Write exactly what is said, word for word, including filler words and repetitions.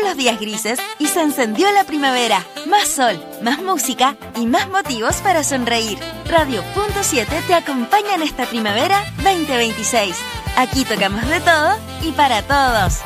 pasaron los días grises y se encendió la primavera. Más sol, más música y más motivos para sonreír. Radio Punto siete te acompaña en esta primavera veinte veintiséis. Aquí tocamos de todo y para todos.